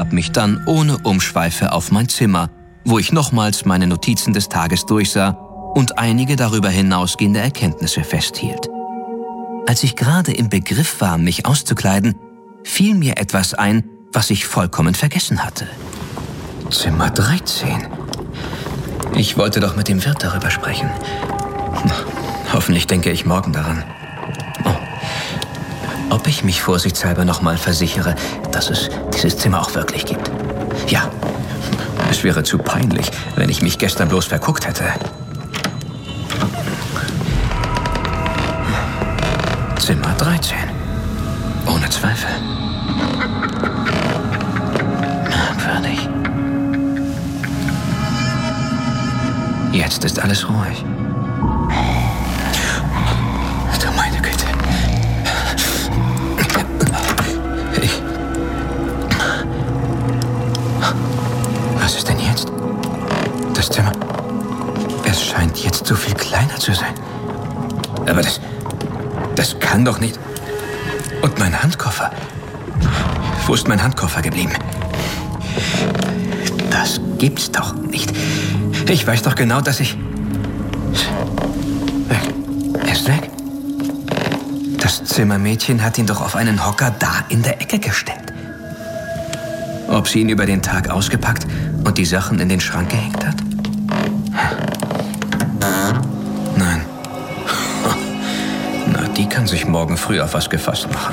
begab mich dann ohne Umschweife auf mein Zimmer, wo ich nochmals meine Notizen des Tages durchsah und einige darüber hinausgehende Erkenntnisse festhielt. Als ich gerade im Begriff war, mich auszukleiden, fiel mir etwas ein, was ich vollkommen vergessen hatte. Zimmer 13. Ich wollte doch mit dem Wirt darüber sprechen. Hoffentlich denke ich morgen daran. Ob ich mich vorsichtshalber nochmal versichere, dass es dieses Zimmer auch wirklich gibt? Ja, es wäre zu peinlich, wenn ich mich gestern bloß verguckt hätte. Zimmer 13. Ohne Zweifel. Merkwürdig. Jetzt ist alles ruhig. Du meine Güte. Was ist denn jetzt? Das Zimmer. Es scheint jetzt so viel kleiner zu sein. Aber das kann doch nicht. Und mein Handkoffer. Wo ist mein Handkoffer geblieben? Das gibt's doch nicht. Ich weiß doch genau, dass ich... Weg. Er ist weg. Das Zimmermädchen hat ihn doch auf einen Hocker da in der Ecke gestellt. Ob sie ihn über den Tag ausgepackt und die Sachen in den Schrank gehängt hat? Nein. Na, die kann sich morgen früh auf was gefasst machen.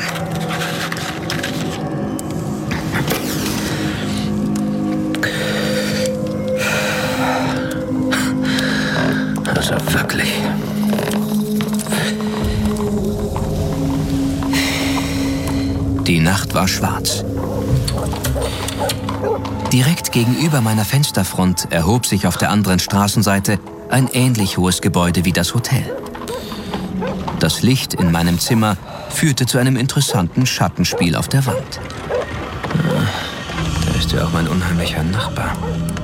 Also wirklich. Die Nacht war schwarz. Direkt gegenüber meiner Fensterfront erhob sich auf der anderen Straßenseite ein ähnlich hohes Gebäude wie das Hotel. Das Licht in meinem Zimmer führte zu einem interessanten Schattenspiel auf der Wand. Da ist ja auch mein unheimlicher Nachbar.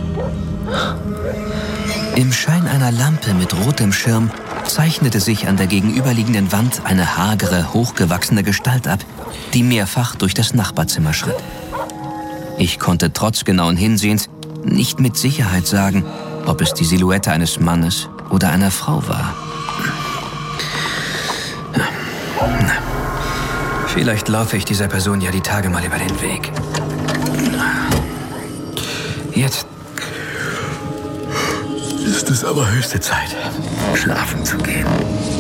Im Schein einer Lampe mit rotem Schirm zeichnete sich an der gegenüberliegenden Wand eine hagere, hochgewachsene Gestalt ab, die mehrfach durch das Nachbarzimmer schritt. Ich konnte trotz genauen Hinsehens nicht mit Sicherheit sagen, ob es die Silhouette eines Mannes oder einer Frau war. Vielleicht laufe ich dieser Person ja die Tage mal über den Weg. Jetzt ist es aber höchste Zeit, schlafen zu gehen.